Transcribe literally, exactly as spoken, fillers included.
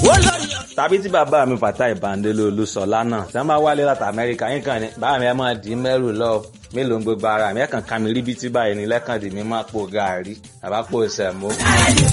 tàbí tí bàbá mi Fatai Bandele Olúṣọlá náà tí wọ́n bá wálé láti Amẹ́ríkà yín kan ní bàbá mi ẹ máa dì í mẹ́rù lọ mélòó ń gbogbo ara mi ẹ kàn ká mi rí bí tí báyìí ní lẹ́kàn dì mí máa pò gàárì àbá pò sẹ̀mó.